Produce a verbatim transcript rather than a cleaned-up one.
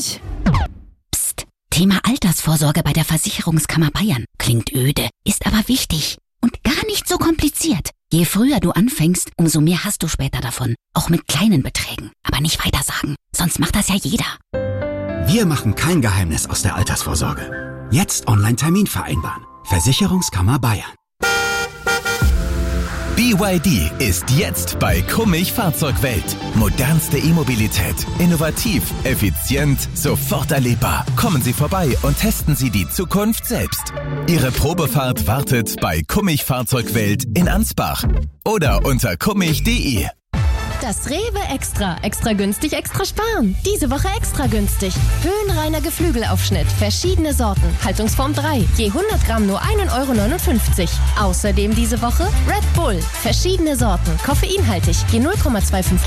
nicht. Psst. Thema Altersvorsorge bei der Versicherungskammer Bayern. Klingt öde, ist aber wichtig. Und gar nicht so kompliziert. Je früher du anfängst, umso mehr hast du später davon. Auch mit kleinen Beträgen. Aber nicht weitersagen, sonst macht das ja jeder. Wir machen kein Geheimnis aus der Altersvorsorge. Jetzt Online-Termin vereinbaren. Versicherungskammer Bayern. B Y D ist jetzt bei Kummich Fahrzeugwelt. Modernste E-Mobilität. Innovativ, effizient, sofort erlebbar. Kommen Sie vorbei und testen Sie die Zukunft selbst. Ihre Probefahrt wartet bei Kummich Fahrzeugwelt in Ansbach oder unter kummich punkt de. Das Rewe Extra. Extra günstig, extra sparen. Diese Woche extra günstig. Höhenreiner Geflügelaufschnitt. Verschiedene Sorten. Haltungsform drei. Je hundert Gramm nur ein Euro neunundfünfzig. Außerdem diese Woche Red Bull. Verschiedene Sorten. Koffeinhaltig. Je null Komma fünfundzwanzig